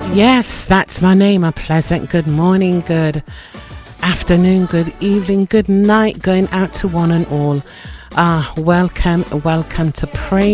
Yes, that's my name. A pleasant good morning, good afternoon, good evening, good night going out to one and all. Welcome to Pray